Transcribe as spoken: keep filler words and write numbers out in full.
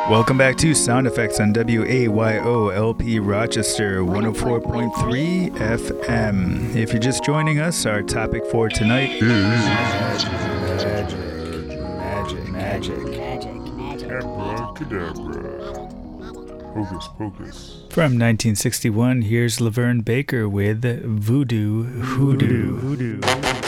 Welcome back to Sound Effects on W A Y O L P Rochester one oh four point three F M. If you're just joining us, our topic for tonight is magic, magic, magic, magic, magic, abracadabra, hocus pocus. From nineteen sixty-one, here's Laverne Baker with Voodoo Hoodoo. Voodoo.